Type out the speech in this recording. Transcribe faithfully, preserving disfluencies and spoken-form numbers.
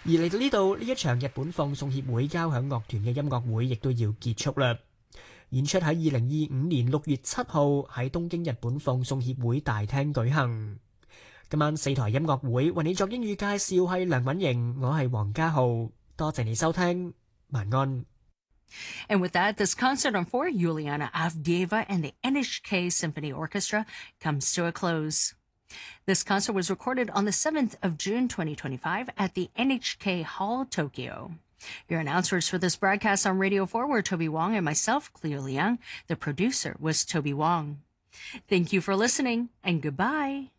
而嚟到呢度，呢一場日本放送協會交響樂團嘅音樂會亦都要結束啦。演出喺二零二五年六月七號喺東京日本放送協會大廳舉行。今晚四台音樂會為你作英語介紹係梁敏瑩，我係黃家浩，多謝你收聽，晚安。 And with that, this concert on four, Yuliana Avdieva and the N H K Symphony Orchestra comes to a close. This concert was recorded on the seventh of June twenty twenty-five at the N H K Hall, Tokyo. Your announcers for this broadcast on Radio four were Toby Wong and myself, Cleo Liang. The producer was Toby Wong. Thank you for listening, and goodbye.